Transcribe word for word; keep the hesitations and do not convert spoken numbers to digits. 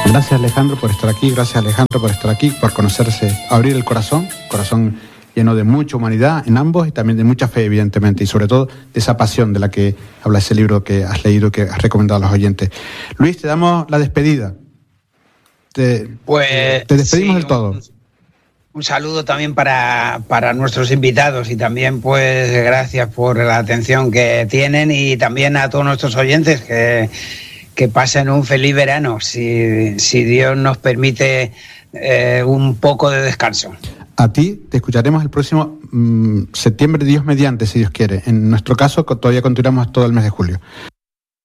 Gracias, Alejandro, por estar aquí, gracias, Alejandro, por estar aquí, por conocerse, abrir el corazón, corazón lleno de mucha humanidad en ambos y también de mucha fe, evidentemente, y sobre todo de esa pasión de la que habla ese libro que has leído, que has recomendado a los oyentes. Luis, te damos la despedida. Te, pues, te despedimos sí, del todo. Un, un saludo también para, para nuestros invitados y también, pues, gracias por la atención que tienen y también a todos nuestros oyentes que, que pasen un feliz verano, si, si Dios nos permite eh, un poco de descanso. A ti te escucharemos el próximo mmm, septiembre, Dios mediante, si Dios quiere. En nuestro caso, todavía continuamos todo el mes de julio.